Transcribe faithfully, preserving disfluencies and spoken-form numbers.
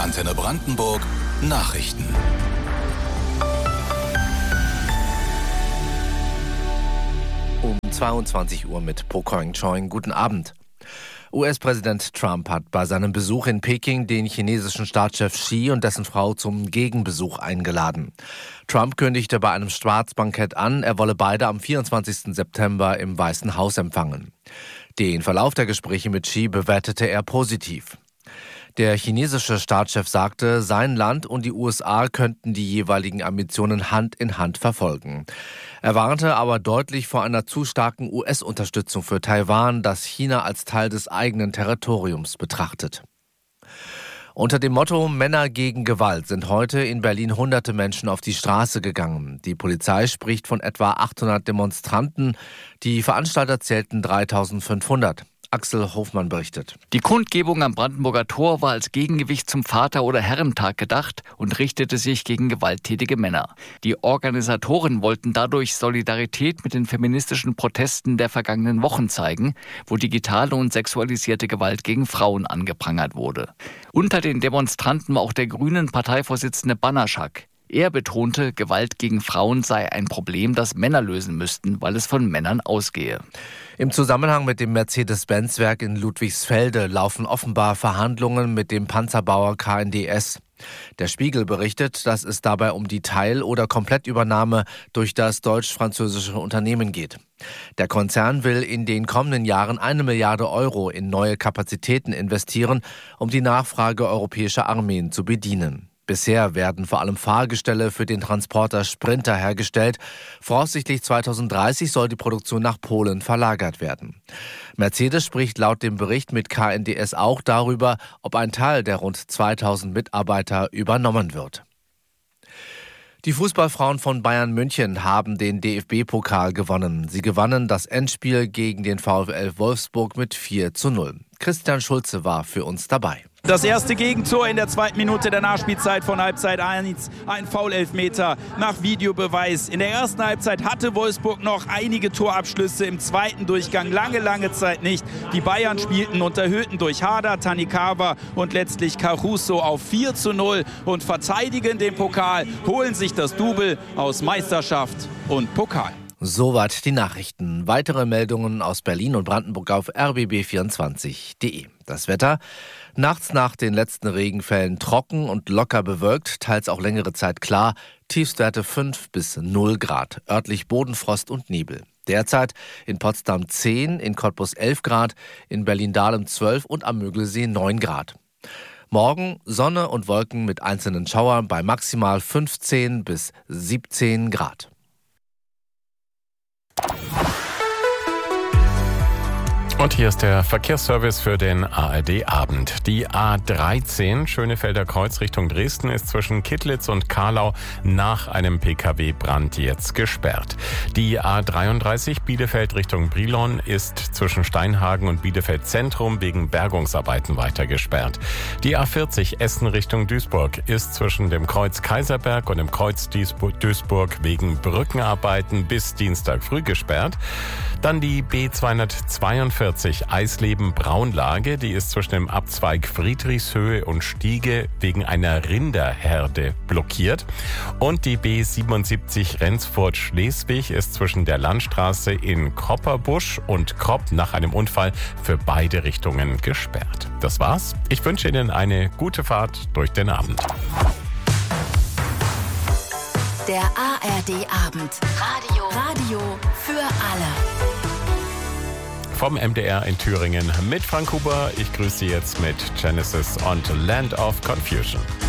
Antenne Brandenburg Nachrichten. Um zweiundzwanzig Uhr mit Po Koing Choing. Guten Abend. U S-Präsident Trump hat bei seinem Besuch in Peking den chinesischen Staatschef Xi und dessen Frau zum Gegenbesuch eingeladen. Trump kündigte bei einem Staatsbankett an, er wolle beide am vierundzwanzigsten September im Weißen Haus empfangen. Den Verlauf der Gespräche mit Xi bewertete er positiv. Der chinesische Staatschef sagte, sein Land und die U S A könnten die jeweiligen Ambitionen Hand in Hand verfolgen. Er warnte aber deutlich vor einer zu starken U S-Unterstützung für Taiwan, das China als Teil des eigenen Territoriums betrachtet. Unter dem Motto Männer gegen Gewalt sind heute in Berlin hunderte Menschen auf die Straße gegangen. Die Polizei spricht von etwa achthundert Demonstranten. Die Veranstalter zählten dreitausendfünfhundert. Axel Hofmann berichtet. Die Kundgebung am Brandenburger Tor war als Gegengewicht zum Vater- oder Herrentag gedacht und richtete sich gegen gewalttätige Männer. Die Organisatoren wollten dadurch Solidarität mit den feministischen Protesten der vergangenen Wochen zeigen, wo digitale und sexualisierte Gewalt gegen Frauen angeprangert wurde. Unter den Demonstranten war auch der grünen Parteivorsitzende Banaschak. Er betonte, Gewalt gegen Frauen sei ein Problem, das Männer lösen müssten, weil es von Männern ausgehe. Im Zusammenhang mit dem Mercedes-Benz-Werk in Ludwigsfelde laufen offenbar Verhandlungen mit dem Panzerbauer K N D S. Der Spiegel berichtet, dass es dabei um die Teil- oder Komplettübernahme durch das deutsch-französische Unternehmen geht. Der Konzern will in den kommenden Jahren eine Milliarde Euro in neue Kapazitäten investieren, um die Nachfrage europäischer Armeen zu bedienen. Bisher werden vor allem Fahrgestelle für den Transporter Sprinter hergestellt. Voraussichtlich zweitausenddreißig soll die Produktion nach Polen verlagert werden. Mercedes spricht laut dem Bericht mit K N D S auch darüber, ob ein Teil der rund zweitausend Mitarbeiter übernommen wird. Die Fußballfrauen von Bayern München haben den D F B-Pokal gewonnen. Sie gewannen das Endspiel gegen den VfL Wolfsburg mit vier zu null. Christian Schulze war für uns dabei. Das erste Gegentor in der zweiten Minute der Nachspielzeit von Halbzeit eins. Ein Foul-Elfmeter nach Videobeweis. In der ersten Halbzeit hatte Wolfsburg noch einige Torabschlüsse, im zweiten Durchgang lange, lange Zeit nicht. Die Bayern spielten und erhöhten durch Hader, Tanikawa und letztlich Caruso auf vier zu null und verteidigen den Pokal, holen sich das Double aus Meisterschaft und Pokal. Soweit die Nachrichten. Weitere Meldungen aus Berlin und Brandenburg auf r b b vierundzwanzig punkt de. Das Wetter: Nachts nach den letzten Regenfällen trocken und locker bewölkt, teils auch längere Zeit klar, Tiefstwerte fünf bis null Grad, örtlich Bodenfrost und Nebel. Derzeit in Potsdam zehn, in Cottbus elf Grad, in Berlin-Dahlem zwölf und am Mögelsee neun Grad. Morgen Sonne und Wolken mit einzelnen Schauern bei maximal fünfzehn bis siebzehn Grad. Und hier ist der Verkehrsservice für den A R D-Abend. Die A dreizehn Schönefelder Kreuz Richtung Dresden ist zwischen Kittlitz und Kahlau nach einem P K W-Brand jetzt gesperrt. Die A dreiunddreißig Bielefeld Richtung Brilon ist zwischen Steinhagen und Bielefeld Zentrum wegen Bergungsarbeiten weiter gesperrt. Die A vierzig Essen Richtung Duisburg ist zwischen dem Kreuz Kaiserberg und dem Kreuz Duisburg wegen Brückenarbeiten bis Dienstag früh gesperrt. Dann die B zweihundertzweiundvierzig Eisleben Braunlage, die ist zwischen dem Abzweig Friedrichshöhe und Stiege wegen einer Rinderherde blockiert. Und die B siebenundsiebzig Rendsburg-Schleswig ist zwischen der Landstraße in Kopperbusch und Kropp nach einem Unfall für beide Richtungen gesperrt. Das war's. Ich wünsche Ihnen eine gute Fahrt durch den Abend. Der A R D-Abend. Radio. Radio für alle. Vom M D R in Thüringen mit Frank Huber. Ich grüße Sie jetzt mit Genesis und Land of Confusion.